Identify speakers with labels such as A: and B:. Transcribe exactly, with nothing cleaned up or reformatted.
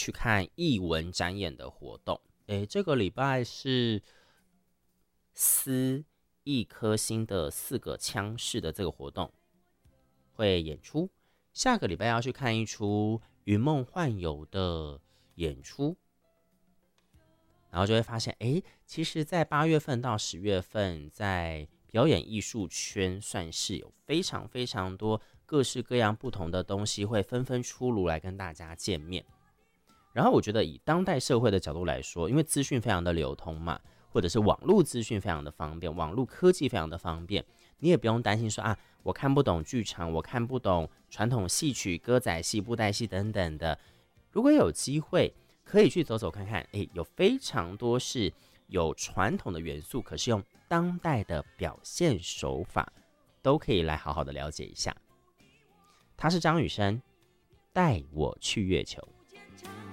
A: 去看艺文展演的活动。诶，这个礼拜是思一颗星的四个腔式的这个活动会演出，下个礼拜要去看一出云梦幻游的演出，然后就会发现，哎，其实在八月份到十月份，在表演艺术圈算是有非常非常多各式各样不同的东西会纷纷出炉来跟大家见面。然后我觉得以当代社会的角度来说，因为资讯非常的流通嘛，或者是网络资讯非常的方便，网络科技非常的方便，你也不用担心说啊，我看不懂剧场，我看不懂传统戏曲、歌仔戏、布袋戏等等的。如果有机会可以去走走看看，诶，有非常多是有传统的元素，可是用当代的表现手法，都可以来好好的了解一下。他是张雨生，带我去月球。